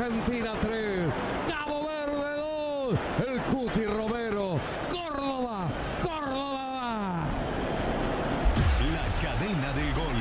Argentina 3, Cabo Verde 2, el Cuti Romero, Córdoba va. La cadena del gol.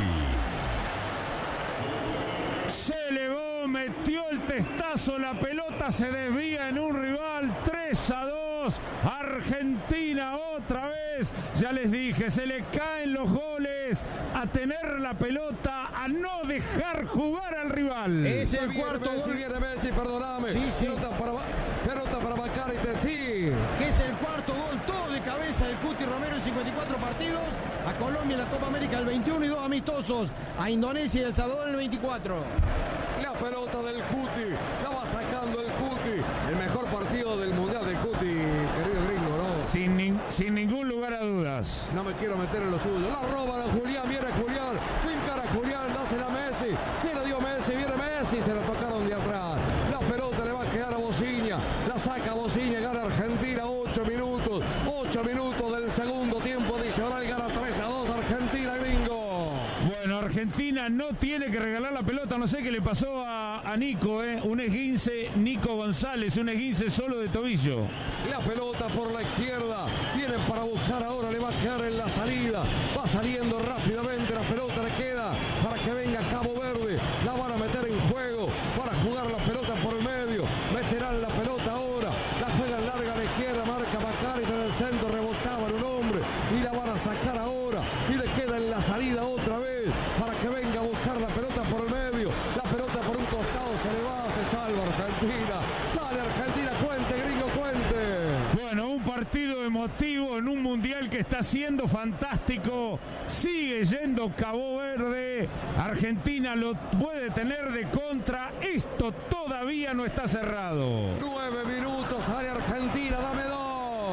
Se elevó, metió el testazo, la pelota se desvía en un rival, 3-2, Argentina otra vez, ya les dije, se le caen los goles, a tener la pelota, a no dejar jugar al rival. Es el cuarto Messi, gol. viene Messi, perdóname. Sí. Pelota para Bacari, sí. Que es el cuarto gol, todo de cabeza del Cuti Romero en 54 partidos. A Colombia en la Copa América el 21 y 2 amistosos. A Indonesia y El Salvador en el 24. La pelota del Cuti, la va sacando el Cuti. El mejor partido del Mundial del Cuti, querido gringo, ¿no? Sin ningún lugar a dudas. No me quiero meter en lo suyo. La roba a Julián, viene Julián. Encara Julián, dásela a Messi. Se la dio Messi, viene Messi. Se la tocaron de atrás. La pelota le va a quedar a Bociña. La saca Bociña, gana Argentina 8 minutos. 8 minutos del segundo tiempo adicional. Gana 3-2 Argentina, gringo. Bueno, Argentina no tiene que regalar la pelota, no sé qué le pasó a Nico, un esguince, Nico González, un esguince solo de tobillo. La pelota por la izquierda, vienen para buscar ahora, le va a quedar en la salida, va saliendo rápidamente, la pelota le queda para que venga Cabo Verde, la van a meter en juego, para jugar la pelota por el medio, meterán la pelota ahora, la juegan larga a la izquierda, marca Bacari en el centro, rebotaba en un hombre y la van a sacar ahora y le queda en la salida otra vez para que venga a buscar la pelota por el medio, la pelota por un costado se le va, se salva Argentina, sale Argentina, cuente gringo, cuente. Bueno, un partido emotivo en un mundial que está siendo fantástico, sigue yendo Cabo Verde, Argentina lo puede tener de contra, esto todavía no está cerrado. 9 minutos, sale Argentina, dame 2.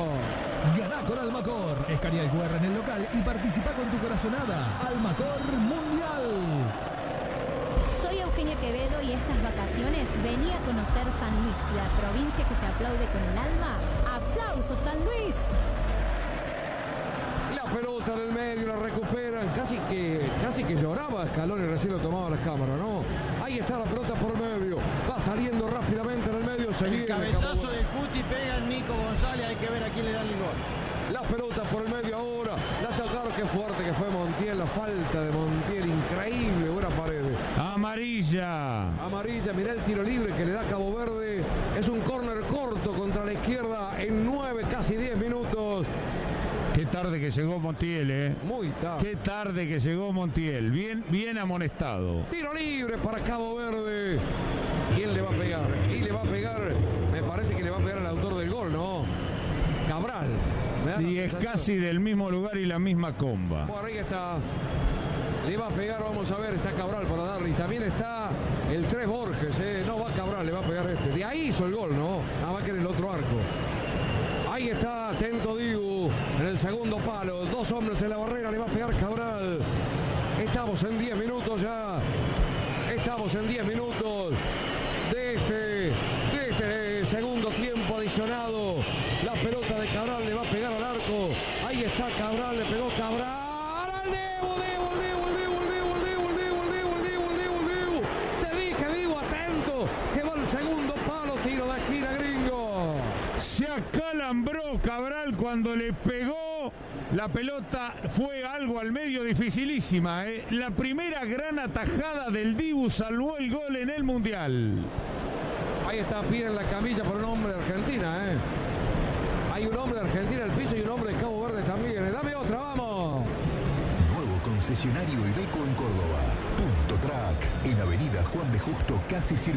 Ganá con Almacor. Escanea el QR en el local y participa con tu corazonada. Almacor Mundial. Soy Eugenia Quevedo y estas vacaciones venía a conocer San Luis, la provincia que se aplaude con el alma. ¡Aplausos, San Luis! La pelota en el medio, la recuperan, casi que lloraba Scaloni, recién lo tomaba las cámaras, ¿no? Ahí está la pelota por el medio, va saliendo rápidamente en el medio, se El viene cabezazo del Cuti pega el Nico González, hay que ver a quién le dan el gol. la pelota por el medio ahora, la sacaron, qué fuerte que fue Montiel, la falta de Montiel, increíble, buena pared. Amarilla, mirá el tiro libre que le da Cabo Verde, es un córner corto contra la izquierda en 9, casi 10 minutos. Qué tarde que llegó Montiel, Muy tarde. Qué tarde que llegó Montiel, bien amonestado. Tiro libre para Cabo Verde. ¿Quién le va a pegar? ¿Quién le va a pegar? Me parece que le va a pegar al autor del gol, ¿no? Cabral. Y es casi del mismo lugar y la misma comba. Por ahí está. Le va a pegar, vamos a ver, está Cabral para darle. Y también está el 3 Borges, No va Cabral, le va a pegar este. De ahí hizo el gol, ¿no? Va a querer el otro arco. Ahí está, atento Dibu, en el segundo palo. 2 hombres en la barrera, le va a pegar Cabral. Estamos en 10 minutos ya. Estamos en 10 minutos de este segundo tiempo adicionado. La pelota de Cabral le va a pegar al arco. Ahí está Cabral, le pegó Cabral. ¡Al Dibu! Te dije, Dibu, atento, que va el segundo palo, tiro de esquina, gringo. Se acalambró Cabral cuando le pegó. La pelota fue algo al medio dificilísima. La primera gran atajada del Dibu salvó el gol en el Mundial. Ahí está, piden la camilla por un hombre de Argentina. Hay un hombre de Argentina en el piso y un hombre de Cabo Verde también. Dame otra, vamos. Nuevo concesionario Iveco en Córdoba. Punto Track en Avenida Juan B. Justo, casi